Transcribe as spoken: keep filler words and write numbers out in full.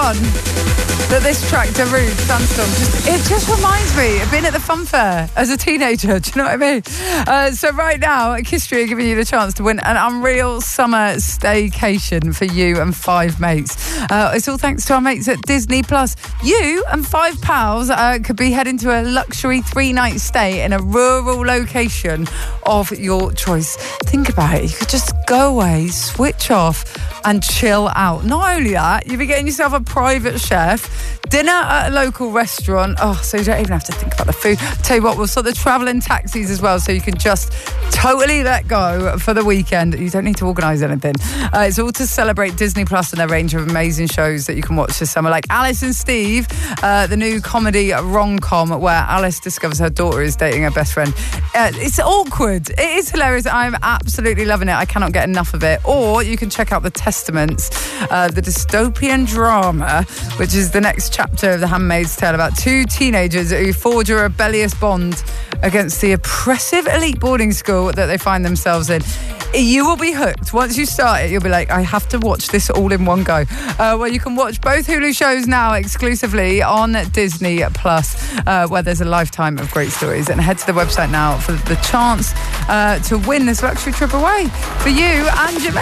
fun that this track, Darude, Sandstorm, just, it just reminds me of being at the fun fair as a teenager. Do you know what I mean? Uh, so right now, Kistry are giving you the chance to win an unreal summer staycation for you and five mates. Uh, it's all thanks to our mates at Disney Plus. You and five pals uh, could be heading to a luxury three-night stay in a rural location of your choice. Think about it. You could just go away, switch off and chill out. Not only that, you'll be getting yourself a private chef, dinner at a local restaurant. Oh, so you don't even have to think about the food. I'll tell you what, we'll sort the travel and taxis as well, so you can just totally let go for the weekend. You don't need to organise anything. Uh, it's all to celebrate Disney Plus and their range of amazing shows that you can watch this summer, like Alice and Steve, uh, the new comedy rom-com where Alice discovers her daughter is dating her best friend. Uh, it's awkward. It is hilarious. I'm absolutely loving it. I cannot get enough of it. Or you can check out The Testaments, uh, the dystopian drama, which is the next chapter of The Handmaid's Tale, about two teenagers who forge a rebellious bond against the oppressive elite boarding school that they find themselves in. You will be hooked. Once you start it, you'll be like, I have to watch this all in one go. Uh, well, you can watch both Hulu shows now exclusively on Disney Plus, uh, where there's a lifetime of great stories. And head to the website now for the chance uh, to win this luxury trip away for you and your